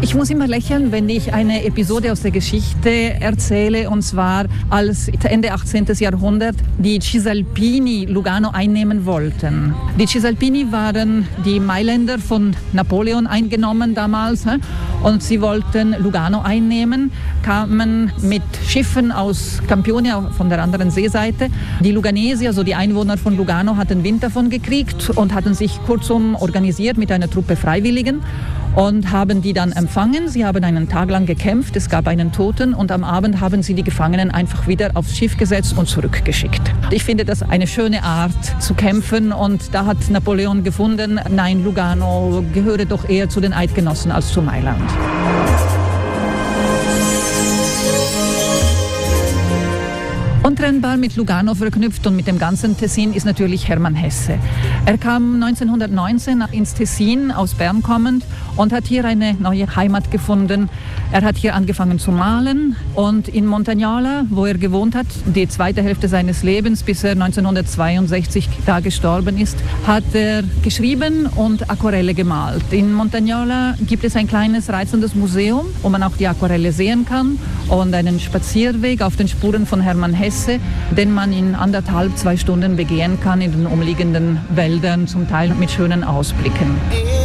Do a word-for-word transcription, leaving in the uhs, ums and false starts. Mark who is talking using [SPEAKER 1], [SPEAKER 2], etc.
[SPEAKER 1] Ich muss immer lächeln, wenn ich eine Episode aus der Geschichte erzähle, und zwar als Ende achtzehnten. Jahrhundert die Cisalpini Lugano einnehmen wollten. Die Cisalpini waren die Mailänder von Napoleon eingenommen damals, und sie wollten Lugano einnehmen, kamen mit Schiffen aus Campionia von der anderen Seeseite. Die Luganesi, also die Einwohner von Lugano, hatten Wind davon gekriegt und hatten sich kurzum organisiert mit einer Truppe Freiwilligen und haben die dann empfangen. Sie haben einen Tag lang gekämpft, es gab einen Toten, und am Abend haben sie die Gefangenen einfach wieder aufs Schiff gesetzt und zurückgeschickt. Ich finde das eine schöne Art zu kämpfen, und da hat Napoleon gefunden, nein, Lugano gehöre doch eher zu den Eidgenossen als zu Mailand. Untrennbar mit Lugano verknüpft und mit dem ganzen Tessin ist natürlich Hermann Hesse. Er kam neunzehnhundertneunzehn ins Tessin, aus Bern kommend, und hat hier eine neue Heimat gefunden. Er hat hier angefangen zu malen, und in Montagnola, wo er gewohnt hat, die zweite Hälfte seines Lebens, bis er neunzehnhundertzweiundsechzig da gestorben ist, hat er geschrieben und Aquarelle gemalt. In Montagnola gibt es ein kleines, reizendes Museum, wo man auch die Aquarelle sehen kann, und einen Spazierweg auf den Spuren von Hermann Hesse, den man in anderthalb, zwei Stunden begehen kann in den umliegenden Wäldern, zum Teil mit schönen Ausblicken.